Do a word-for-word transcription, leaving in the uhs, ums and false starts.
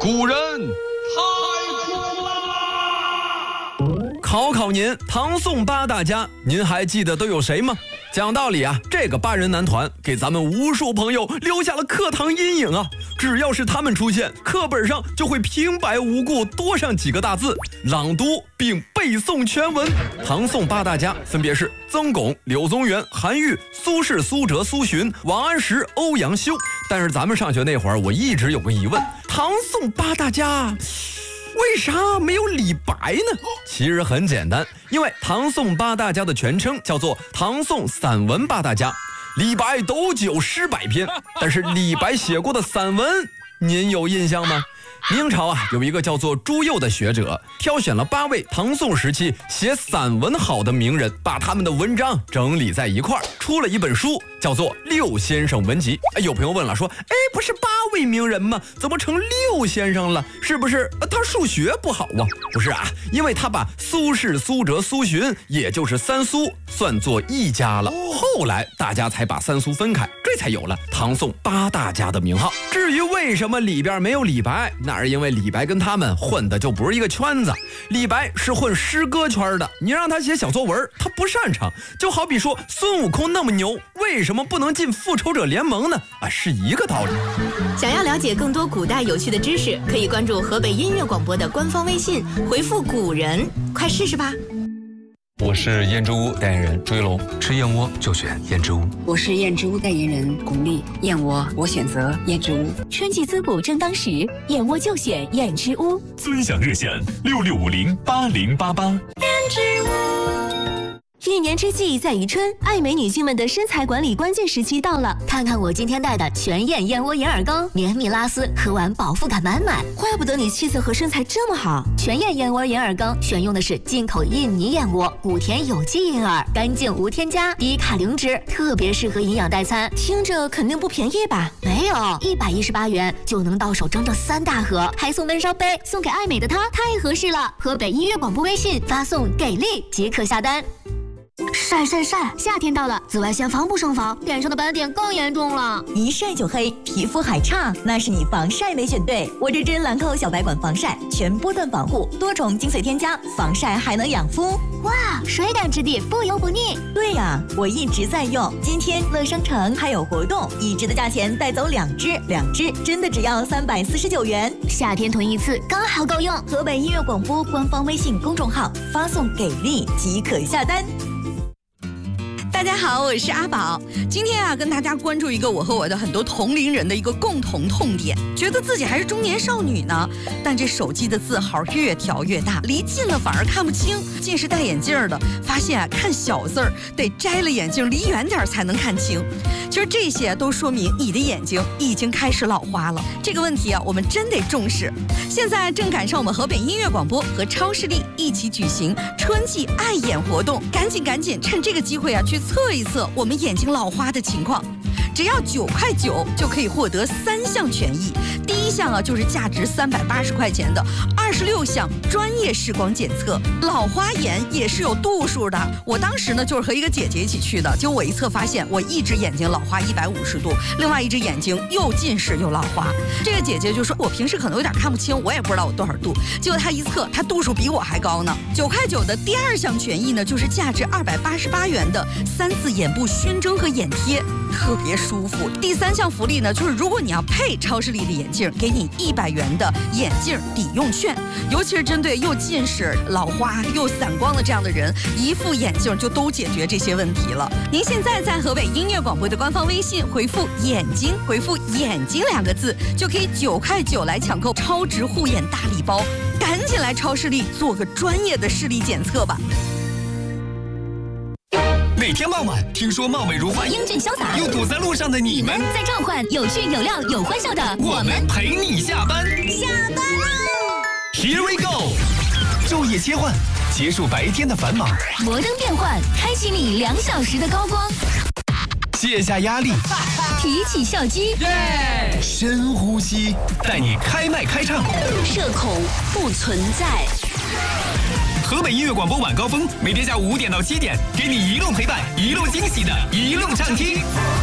古人太苦了。 考考您，唐宋八大家，您还记得都有谁吗？讲道理啊，这个八人男团给咱们无数朋友留下了课堂阴影啊！只要是他们出现，课本上就会平白无故多上几个大字，朗读并背诵全文。唐宋八大家分别是曾巩、柳宗元、韩愈、苏轼、苏辙、苏洵、王安石、欧阳修。但是咱们上学那会儿，我一直有个疑问：唐宋八大家为啥没有李白呢？其实很简单，因为唐宋八大家的全称叫做唐宋散文八大家。李白斗酒诗百篇，但是李白写过的散文，您有印象吗？明朝啊，有一个叫做朱佑的学者，挑选了八位唐宋时期写散文好的名人，把他们的文章整理在一块儿，出了一本书，叫做《六先生文集》。哎，有朋友问了，说，哎，不是八位名人吗？怎么成六先生了？是不是、呃、他数学不好啊？不是啊，因为他把苏轼、苏辙、苏洵，也就是三苏，算作一家了。后来大家才把三苏分开，这才有了唐宋八大家的名号。至于为什么里边没有李白，那是因为李白跟他们混的就不是一个圈子。李白是混诗歌圈的，你让他写小作文，他不擅长。就好比说孙悟空那么牛，为什么不能进复仇者联盟呢？啊，是一个道理。 想要了解更多古代有趣的知识，可以关注河北音乐广播的官方微信，回复古人，快试试吧。 我是燕之屋代言人朱一龙，吃燕窝就选燕之屋。 我是燕之屋代言人巩俐，燕窝我选择燕之屋。 春季滋补正当时，燕窝就选燕之屋。 尊享热线六六五零八零八八。 燕之屋。一年之计在于春，爱美女性们的身材管理关键时期到了。看看我今天带的全燕燕窝眼耳膏，绵密拉丝，喝完饱腹感满满。 怪不得你气色和身材这么好。 全燕燕窝眼耳膏选用的是进口印尼燕窝，古田有机银耳，干净无添加，低卡零脂，特别适合营养代餐。 听着肯定不便宜吧？ 没有，一百一十八元就能到手整整三大盒，还送温烧杯，送给爱美的她太合适了。河北音乐广播微信发送给力即可下单。晒晒晒！夏天到了，紫外线防不胜防，脸上的斑点更严重了。 一晒就黑，皮肤还差，那是你防晒没选对。我这支兰蔻小白管防晒，全波段防护，多重精粹添加，防晒还能养肤。 哇，水感质地，不油不腻。 对呀、啊，我一直在用。今天乐商城还有活动，一支的价钱带走两支，两支真的只要三百四十九元。 夏天囤一次刚好够用。 河北音乐广播官方微信公众号发送给力即可下单。 大家好，我是阿宝。今天啊，跟大家关注一个我和我的很多同龄人的一个共同痛点，觉得自己还是中年少女呢，但这手机的字号越调越大，离近了反而看不清。近视戴眼镜的发现啊，看小字儿得摘了眼镜离远点才能看清。其实这些都说明你的眼睛已经开始老花了。这个问题啊，我们真得重视。现在正赶上我们河北音乐广播和超视力一起举行春季爱眼活动，赶紧赶紧趁这个机会啊，去测一测我们眼睛老花的情况。只要九块九就可以获得三项权益。第一项啊，就是价值三百八十块钱的二十六项专业视光检测。老花眼也是有度数的。我当时呢，就是和一个姐姐一起去的，结果我一测发现，我一只眼睛老花一百五十度，另外一只眼睛又近视又老花。这个姐姐就说，我平时可能有点看不清，我也不知道我多少度。结果她一测，她度数比我还高呢。九块九的第二项权益呢，就是价值二百八十八元的三次眼部熏蒸和眼贴，特别舒服。第三项福利呢，就是如果你要配超视力的眼镜，给你一百元的眼镜抵用券。尤其是针对又近视、老花又散光的这样的人，一副眼镜就都解决这些问题了。您现在在河北音乐广播的官方微信回复“眼睛”，回复“眼睛”两个字，就可以九块九来抢购超值护眼大礼包。赶紧来超视力做个专业的视力检测吧。 每天傍晚，听说貌美如花、 英俊潇洒又堵在路上的你们， 在召唤有趣有料有欢笑的我们陪你下班。 下班喽 Here we go， 昼夜切换，结束白天的繁忙， 摩登变换，开启你两小时的高光， 卸下压力， 提起笑肌， 耶！深呼吸，带你开麦开唱， 社恐不存在。 河北音乐广播晚高峰，每天下午五点到七点，给你一路陪伴，一路惊喜的一路畅听。